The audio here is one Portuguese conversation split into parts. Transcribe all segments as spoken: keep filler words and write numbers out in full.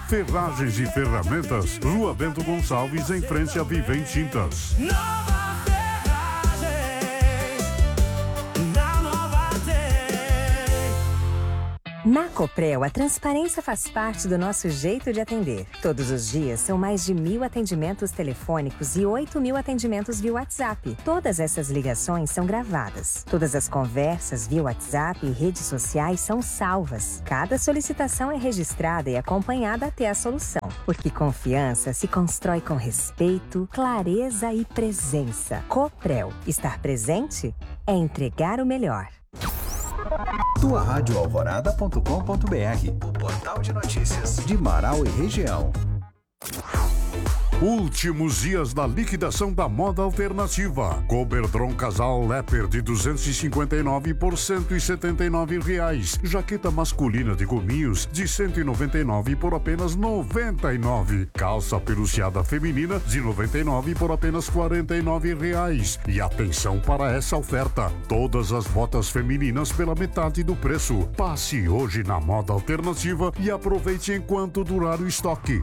Ferragens e ferramentas, Rua Bento Gonçalves, em frente a Vivem Tintas. Na Coprel, a transparência faz parte do nosso jeito de atender. Todos os dias são mais de mil atendimentos telefônicos e oito mil atendimentos via WhatsApp. Todas essas ligações são gravadas. Todas as conversas via WhatsApp e redes sociais são salvas. Cada solicitação é registrada e acompanhada até a solução. Porque confiança se constrói com respeito, clareza e presença. Coprel. Estar presente é entregar o melhor. tua rádio alvorada ponto com ponto br, o portal de notícias de Marau e região. Últimos dias da liquidação da moda alternativa. Coberdron Casal Leper de duzentos e cinquenta e nove por cento e setenta e nove reais. Jaqueta masculina de gominhos de cento e noventa e nove por apenas noventa e nove. Calça peluciada feminina de noventa e nove por apenas quarenta e nove reais. E atenção para essa oferta: todas as botas femininas pela metade do preço. Passe hoje na moda alternativa e aproveite enquanto durar o estoque.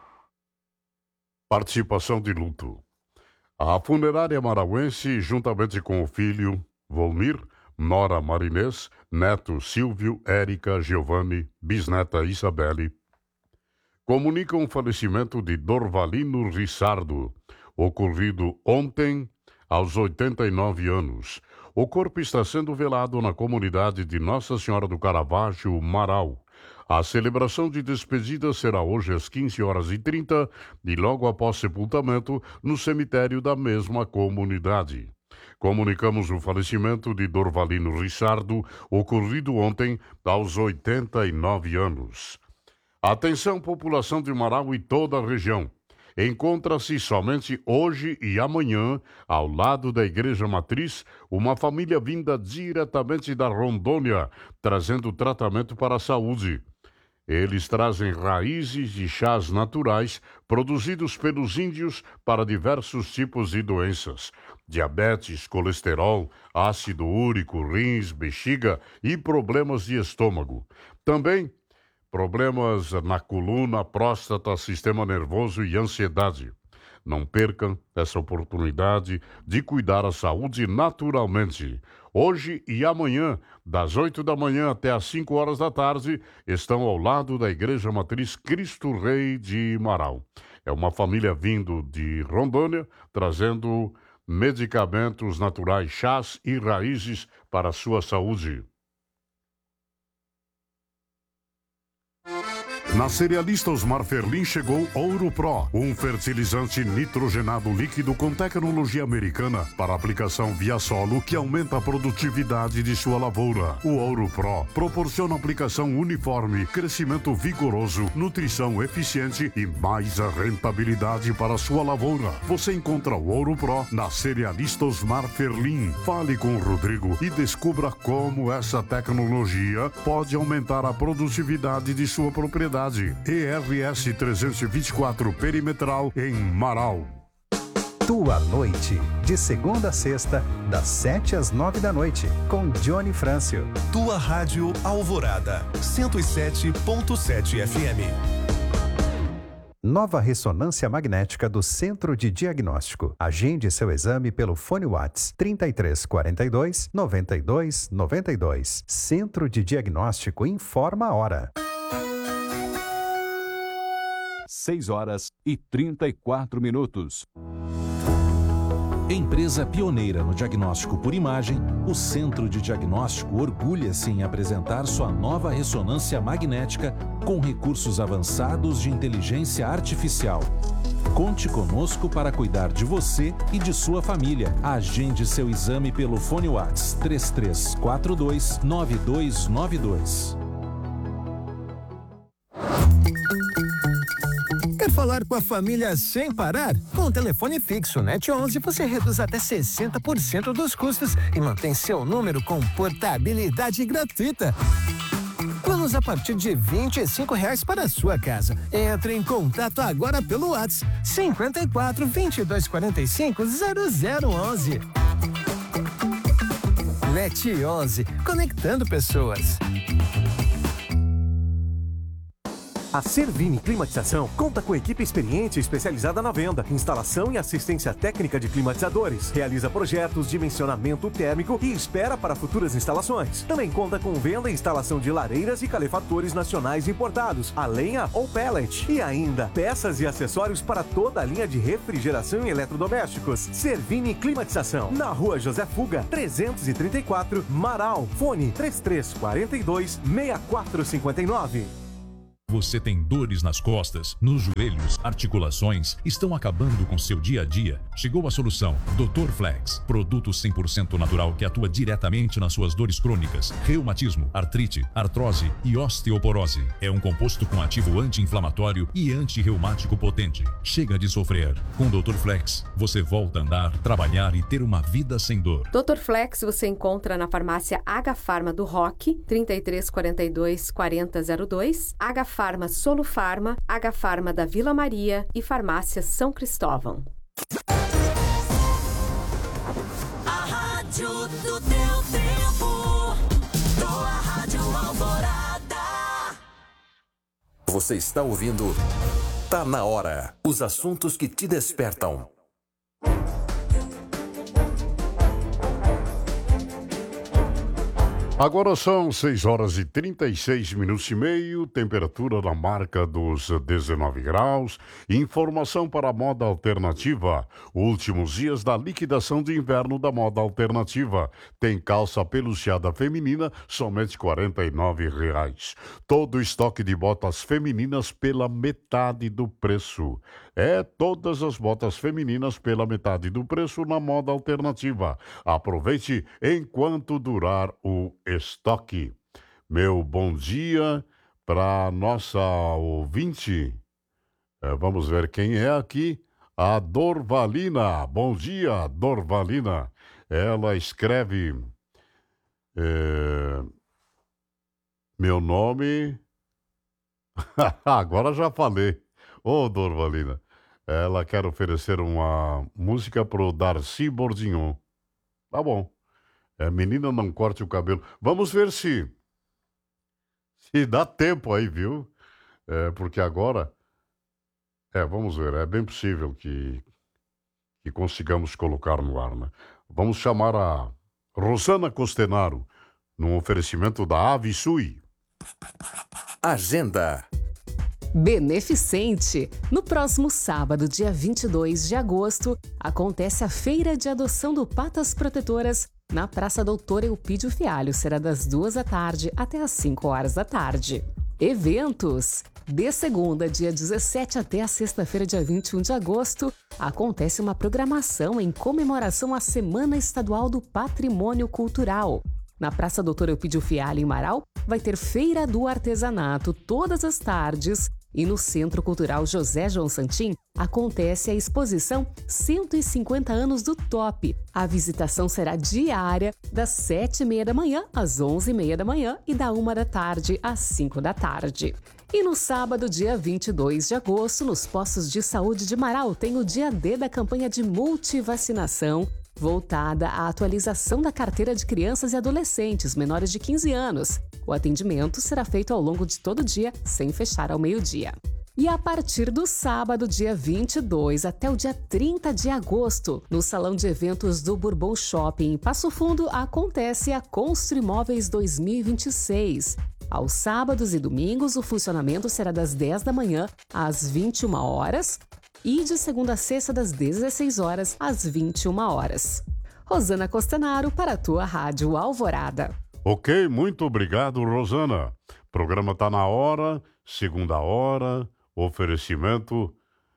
Participação de luto. A funerária marauense, juntamente com o filho Volmir, nora Marinês, neto Silvio, Érica, Giovanni, bisneta Isabelle, comunicam o falecimento de Dorvalino Rissardo, ocorrido ontem aos oitenta e nove anos. O corpo está sendo velado na comunidade de Nossa Senhora do Caravaggio, Marau. A celebração de despedida será hoje às quinze horas e trinta e logo após sepultamento no cemitério da mesma comunidade. Comunicamos o falecimento de Dorvalino Rissardo, ocorrido ontem aos oitenta e nove anos. Atenção, população de Marau e toda a região. Encontra-se somente hoje e amanhã, ao lado da Igreja Matriz, uma família vinda diretamente da Rondônia, trazendo tratamento para a saúde. Eles trazem raízes e chás naturais produzidos pelos índios para diversos tipos de doenças: diabetes, colesterol, ácido úrico, rins, bexiga e problemas de estômago. Também problemas na coluna, próstata, sistema nervoso e ansiedade. Não percam essa oportunidade de cuidar a saúde naturalmente. Hoje e amanhã, das oito da manhã até às cinco horas da tarde, estão ao lado da Igreja Matriz Cristo Rei de Marau. É uma família vindo de Rondônia, trazendo medicamentos naturais, chás e raízes para a sua saúde. Na cerealista Osmar Ferlin chegou Ouro Pro, um fertilizante nitrogenado líquido com tecnologia americana para aplicação via solo que aumenta a produtividade de sua lavoura. O Ouro Pro proporciona aplicação uniforme, crescimento vigoroso, nutrição eficiente e mais rentabilidade para sua lavoura. Você encontra o Ouro Pro na cerealista Osmar Ferlin. Fale com o Rodrigo e descubra como essa tecnologia pode aumentar a produtividade de sua propriedade. E R S trezentos e vinte e quatro Perimetral em Marau. Tua Noite, de segunda a sexta, das sete às nove da noite, com Johnny Frâncio. Tua Rádio Alvorada, cento e sete ponto sete F M. Nova ressonância magnética do Centro de Diagnóstico. Agende seu exame pelo fone WhatsApp trinta e três quarenta e dois, noventa e dois, noventa e dois. Centro de Diagnóstico informa a hora. seis horas e trinta e quatro minutos. Empresa pioneira no diagnóstico por imagem, o Centro de Diagnóstico orgulha-se em apresentar sua nova ressonância magnética com recursos avançados de inteligência artificial. Conte conosco para cuidar de você e de sua família. Agende seu exame pelo fone WhatsApp três três quatro dois, nove dois nove dois. Quer falar com a família sem parar? Com o telefone fixo Net onze, você reduz até sessenta por cento dos custos e mantém seu número com portabilidade gratuita. Planos a partir de vinte e cinco reais para a sua casa. Entre em contato agora pelo WhatsApp cinquenta e quatro, vinte e dois quarenta e cinco, zero zero onze. Net onze, conectando pessoas. A Servini Climatização conta com equipe experiente e especializada na venda, instalação e assistência técnica de climatizadores. Realiza projetos, dimensionamento térmico e espera para futuras instalações. Também conta com venda e instalação de lareiras e calefatores nacionais importados, a lenha ou pellet. E ainda, peças e acessórios para toda a linha de refrigeração e eletrodomésticos. Servini Climatização, na Rua José Fuga, trezentos e trinta e quatro, Marau. Fone três três quatro dois, seis quatro cinco nove. Você tem dores nas costas, nos joelhos, articulações, estão acabando com seu dia a dia? Chegou a solução. doutor Flex, produto cem por cento natural que atua diretamente nas suas dores crônicas, reumatismo, artrite, artrose e osteoporose. É um composto com ativo anti-inflamatório e anti-reumático potente. Chega de sofrer. Com doutor Flex, você volta a andar, trabalhar e ter uma vida sem dor. doutor Flex você encontra na farmácia H-Farma do Roque, trinta e três quarenta e dois, quarenta zero dois, H Farma Solufarma, H-Farma da Vila Maria e Farmácia São Cristóvão. A rádio do teu tempo, tua Rádio Alvorada. Você está ouvindo Tá na Hora. Os assuntos que te despertam. Agora são seis horas e trinta e seis minutos e meio, temperatura na marca dos dezenove graus. Informação para a moda alternativa. Últimos dias da liquidação de inverno da moda alternativa. Tem calça peluciada feminina, somente quarenta e nove reais. Todo o estoque de botas femininas pela metade do preço. É todas as botas femininas pela metade do preço na moda alternativa. Aproveite enquanto durar o estoque. Meu bom dia para nossa ouvinte. É, vamos ver quem é aqui. A Dorvalina. Bom dia, Dorvalina. Ela escreve... É, meu nome... Agora já falei. Ô, oh, Dorvalina. Ela quer oferecer uma música pro Darcy Bordignon. Tá bom. É, menina, não corte o cabelo. Vamos ver se... Se dá tempo aí, viu? É, porque agora... É, vamos ver. É bem possível que... Que consigamos colocar no ar, né? Vamos chamar a Rosana Costenaro. Num oferecimento da Avisui. Agenda. Beneficente. No próximo sábado, dia vinte e dois de agosto, acontece a Feira de Adoção do Patas Protetoras na Praça Doutor Eupídio Fialho. Será das duas da tarde até às cinco horas da tarde. Eventos. De segunda, dia dezessete até a sexta-feira, dia vinte e um de agosto, acontece uma programação em comemoração à Semana Estadual do Patrimônio Cultural. Na Praça Doutor Eupídio Fialho, em Marau, vai ter Feira do Artesanato todas as tardes. E no Centro Cultural José João Santim acontece a exposição cento e cinquenta anos do Top. A visitação será diária, das sete e meia da manhã às onze e meia da manhã e da uma da tarde às cinco da tarde. E no sábado, dia vinte e dois de agosto, nos postos de saúde de Marau, tem o dia D da campanha de multivacinação, voltada à atualização da carteira de crianças e adolescentes menores de quinze anos. O atendimento será feito ao longo de todo o dia, sem fechar ao meio-dia. E a partir do sábado, dia vinte e dois, até o dia trinta de agosto, no Salão de Eventos do Bourbon Shopping, em Passo Fundo, acontece a Construimóveis dois mil e vinte e seis. Aos sábados e domingos, o funcionamento será das dez da manhã às vinte e uma horas e de segunda a sexta, das dezesseis horas às vinte e uma horas. Rosana Costenaro, para a tua Rádio Alvorada. Ok, muito obrigado, Rosana. Programa tá na hora, segunda hora, oferecimento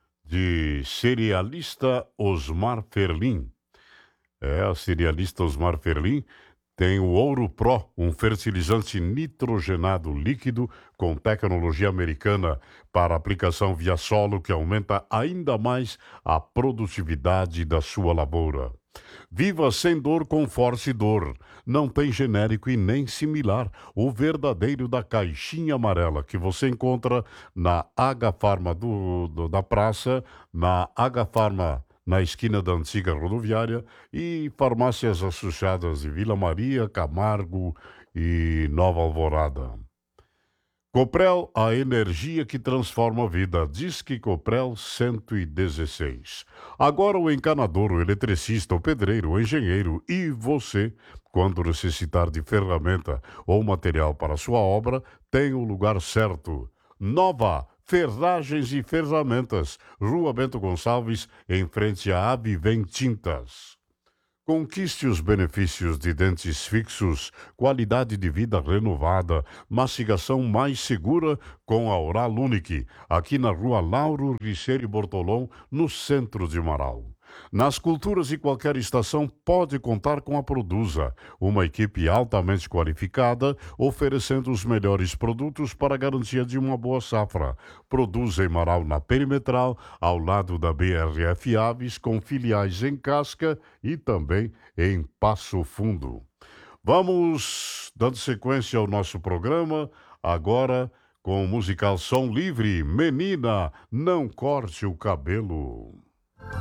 de cerealista Osmar Ferlin. É, a cerealista Osmar Ferlin tem o Ouro Pro, um fertilizante nitrogenado líquido com tecnologia americana para aplicação via solo que aumenta ainda mais a produtividade da sua lavoura. Viva sem dor com Force Dor. Não tem genérico e nem similar. O verdadeiro da caixinha amarela que você encontra na H-Farma do, do, da praça, na H-Farma na esquina da antiga rodoviária e farmácias associadas de Vila Maria, Camargo e Nova Alvorada. Coprel, a energia que transforma a vida. Disque Coprel cento e dezesseis. Agora o encanador, o eletricista, o pedreiro, o engenheiro e você, quando necessitar de ferramenta ou material para sua obra, tem o lugar certo. Nova Ferragens e Ferramentas, Rua Bento Gonçalves, em frente à Avivem Tintas. Conquiste os benefícios de dentes fixos, qualidade de vida renovada, mastigação mais segura com a Oral Unique, aqui na Rua Lauro Richeiro Bortolom, no centro de Marau. Nas culturas de qualquer estação pode contar com a Produza, uma equipe altamente qualificada, oferecendo os melhores produtos para a garantia de uma boa safra. Produza em Marau, na Perimetral, ao lado da B R F Aves, com filiais em Casca e também em Passo Fundo. Vamos dando sequência ao nosso programa, agora com o musical Som Livre, Menina, Não Corte o Cabelo.